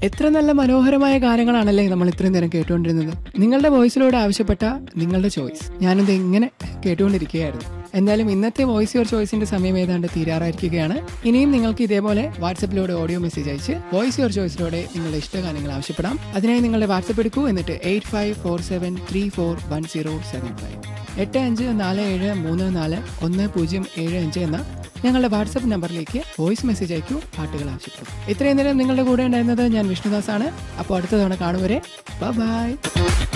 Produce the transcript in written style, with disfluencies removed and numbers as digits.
എത്ര നല്ല മനോഹരമായ ഗാനങ്ങളാണല്ലേ നമ്മൾ ഇത്രയും നേരം കേട്ടുകൊണ്ടിരുന്നത്. നിങ്ങളുടെ വോയിസിലൂടെ ആവശ്യപ്പെട്ട നിങ്ങളുടെ ചോയ്സ് ഞാനിത് ഇങ്ങനെ കേട്ടുകൊണ്ടിരിക്കുകയായിരുന്നു. എന്തായാലും ഇന്നത്തെ വോയിസ് യുവർ ചോയ്സിന്റെ സമയം ഏതാണ്ട് തീരാറായിരിക്കുകയാണ്. ഇനിയും നിങ്ങൾക്ക് ഇതേപോലെ വാട്സപ്പിലൂടെ ഓഡിയോ മെസ്സേജ് അയച്ച് വോയിസ് യുവർ ചോയ്സിലൂടെ നിങ്ങളുടെ ഇഷ്ടഗാനങ്ങൾ ആവശ്യപ്പെടാം. അതിനായി നിങ്ങളുടെ വാട്സപ്പ് എടുക്കൂ. എന്നിട്ട് 8547341075 8547341075 എന്ന ഞങ്ങളുടെ വാട്സപ്പ് നമ്പറിലേക്ക് വോയിസ് മെസ്സേജ് അയക്കൂ. പാട്ടുകൾ ആവശ്യപ്പെടും. ഇത്രയും നേരം നിങ്ങളുടെ കൂടെ ഉണ്ടായിരുന്നത് ഞാൻ വിഷ്ണുദാസ് ആണ്. അപ്പോൾ അടുത്ത തവണ കാണുവരെ ബൈ.